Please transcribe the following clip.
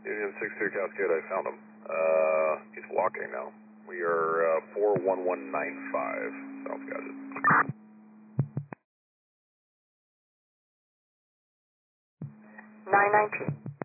Union 62 Cascade, I found him. He's walking now. We are 41195 South Gadget. 919.